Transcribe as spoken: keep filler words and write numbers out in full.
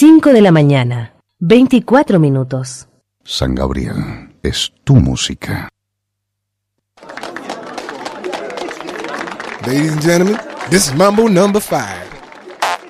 cinco de la mañana, veinticuatro minutos. San Gabriel, es tu música. Ladies and gentlemen, this is Mambo number five.